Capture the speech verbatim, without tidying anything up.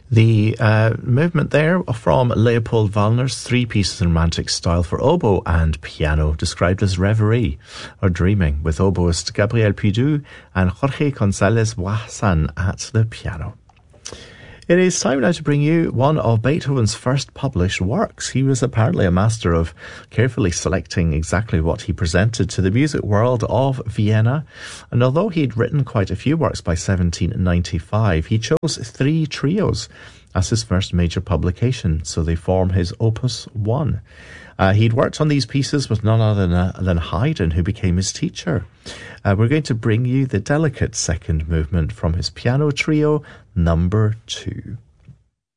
The uh, movement there from Leopold Wallner's three pieces in romantic style for oboe and piano, described as reverie or dreaming, with oboist Gabriel Pidou and Jorge González Wahsan at the piano. It is time now to bring you one of Beethoven's first published works. He was apparently a master of carefully selecting exactly what he presented to the music world of Vienna. And although he'd written quite a few works by seventeen ninety-five, he chose three trios as his first major publication, so they form his Opus One. Uh, he'd worked on these pieces with none other than, uh, than Haydn, who became his teacher. Uh, we're going to bring you the delicate second movement from his piano trio, number two.